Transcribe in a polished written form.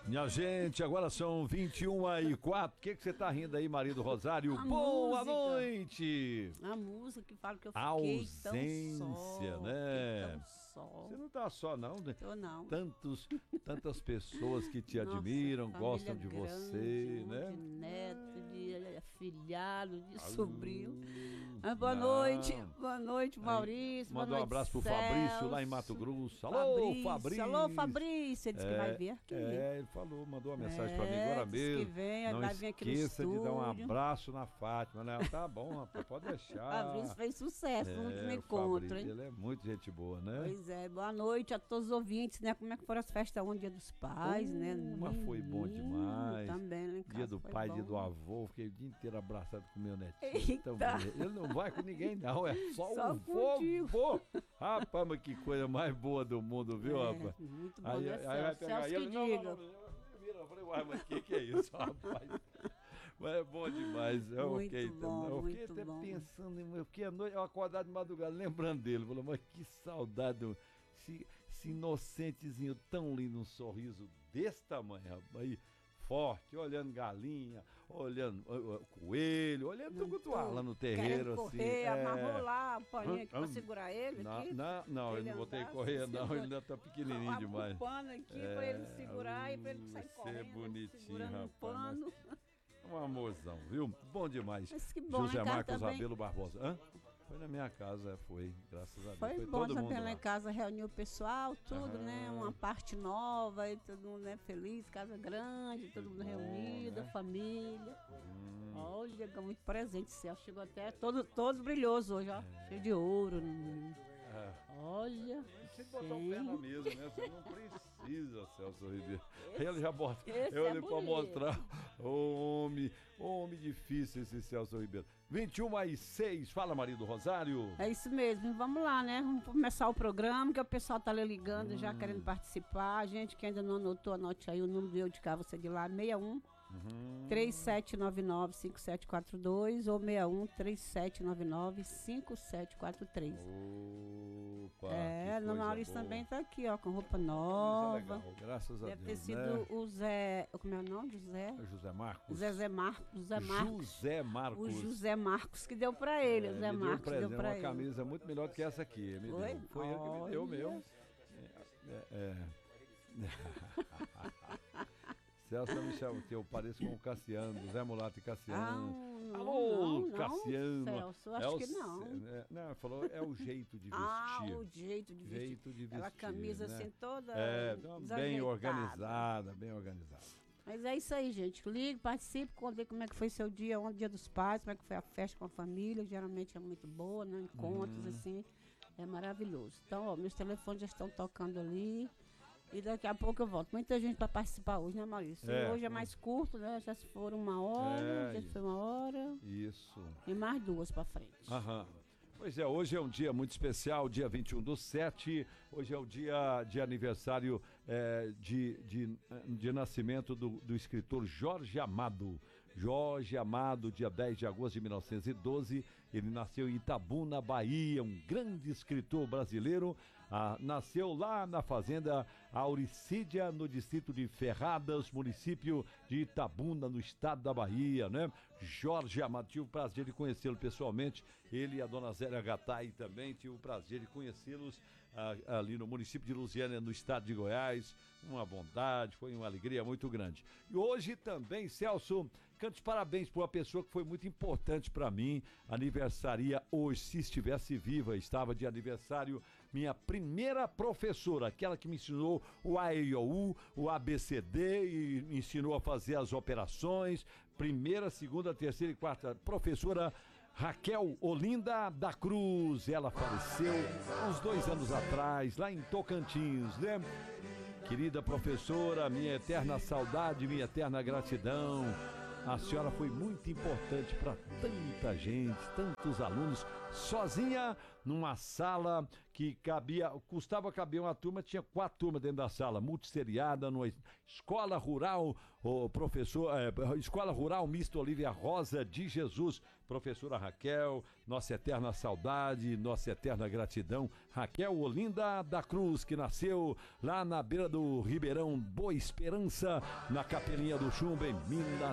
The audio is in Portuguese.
Minha gente, agora são 21h04. O que você tá rindo aí, marido Rosário? Boa noite! A música que fala que eu fiquei ausência, tão só, né? tão só. Você não tá só, não, né? Tô não. Tantas pessoas que te Nossa, admiram, gostam de grande, você, né? De neto, de afilhado, de sobrinho. Boa noite, Maurício. Manda um abraço pro Celso. Fabrício lá em Mato Grosso. Alô, Fabrício. Alô, Fabrício. Ele disse que vai vir aqui. Ele falou, mandou uma mensagem pra mim agora mesmo. Que vem, não vai vir aqui no esqueça de dar um estúdio. abraço na Fátima, né? Tá bom, rapaz, pode deixar. Fabrício fez sucesso no último encontro, hein? Ele é muito gente boa, né? Pois é, boa noite a todos os ouvintes, né? Como é que foram as festas ontem, Dia dos Pais, né? Mas foi bom demais. Também, né? Dia do pai, bom. dia do avô, fiquei o dia inteiro abraçado com meu netinho. Eita. Então, ele não vai com ninguém, não, é só o contigo. vovô. Rapaz, mas que coisa mais boa do mundo, viu, rapaz? Muito bom, Aí né, vai pegar Celso ele, que não, diga. Eu falei, uai, mas que é isso, rapaz? Mas é bom demais. Eu fiquei até pensando, eu fiquei à noite, eu acordado de madrugada, lembrando dele. Falei, mas que saudade, esse inocentezinho tão lindo, um sorriso desse tamanho, rapaz. Aí, forte, olhando galinha, olhando coelho, olhando tudo lá no terreiro, assim. Correr, amarrou lá o paninho aqui pra segurar ele aqui. Não, ele não botei correr, não, ele ainda tá pequenininho demais. Um pano aqui pra ele segurar e pra ele sair correndo. Você bonitinho, segurando rapaz. o pano. Um amorzão, viu? Bom demais. Mas que bom, José Marcos também... Rabelo Barbosa. Hã? Foi na minha casa, graças a Deus. Foi bom também lá em casa, reuniu o pessoal, tudo, né? Uma parte nova, e todo mundo, né, feliz, casa grande, todo mundo reunido, né? Família. Olha, muito presente, Celso. Chegou até todo brilhoso hoje, ó. Cheio de ouro. Olha. Você botar o pé na mesa, né? Você não precisa, Celso Ribeiro. Ele já bota. Ele pra mostrar. Homem difícil esse Celso Ribeiro. 21h06. Fala, marido Rosário. É isso mesmo. Vamos lá, né? Vamos começar o programa, que o pessoal tá ali ligando, já querendo participar. A gente que ainda não anotou, anote aí o número do Eu de Cá, você de lá, 61 3799-5742 ou 61-3799-5743. Opa, no Maurício boa. também tá aqui, ó, com roupa nova. Legal, graças a Deus. Deve ter sido, né? o Zé. Como é o nome? José Marcos. José Marcos. José Marcos. O José Marcos que deu pra ele. O Zé Marcos deu pra uma ele. camisa muito melhor do que essa aqui. Foi ele que me deu, meu. Celso me chama, que eu pareço com o Cassiano, Zé Mulato e Cassiano. Alô, Cassiano. Celso, acho que não. Não, falou, é o jeito de vestir. O jeito de vestir. Aquela camisa, né? assim, toda bem organizada. Mas é isso aí, gente. Ligue, participe, conte como é que foi seu dia ontem, Dia dos Pais, como é que foi a festa com a família, geralmente é muito boa, né? Encontros, assim, é maravilhoso. Então, ó, meus telefones já estão tocando ali. E daqui a pouco eu volto. Muita gente para participar hoje, né, Maurício? Hoje é mais curto, né? Já se for 1 hora, já se foi 1 hora. Isso. E mais 2 para frente. Aham. Pois é, hoje é um dia muito especial, dia 21/7. Hoje é o dia de aniversário de nascimento do escritor Jorge Amado. Jorge Amado, dia 10 de agosto de 1912, ele nasceu em Itabuna, Bahia, um grande escritor brasileiro. Nasceu lá na fazenda Auricídia, no distrito de Ferradas, município de Itabuna, no estado da Bahia, né? Jorge Amado, tive o prazer de conhecê-lo pessoalmente, ele e a dona Zélia Gattai também, tive o prazer de conhecê-los ali no município de Lusiânia, no estado de Goiás. Uma bondade, foi uma alegria muito grande. E hoje também, Celso, canto os parabéns para uma pessoa que foi muito importante para mim, aniversaria hoje, se estivesse viva, estava de aniversário, minha primeira professora, aquela que me ensinou o AEIOU, o ABCD e me ensinou a fazer as operações, primeira, segunda, terceira e quarta, professora Raquel Olinda da Cruz. Ela faleceu uns 2 anos atrás, lá em Tocantins, né? Querida professora, minha eterna saudade, minha eterna gratidão. a senhora foi muito importante para tanta gente, tantos alunos, sozinha numa sala que custava caber uma turma, tinha 4 turmas dentro da sala, multisseriada, numa escola rural, escola rural mista Olívia Rosa de Jesus, professora Raquel, nossa eterna saudade, nossa eterna gratidão, Raquel Olinda da Cruz, que nasceu lá na beira do Ribeirão Boa Esperança, na Capelinha do Chumbo, em Minas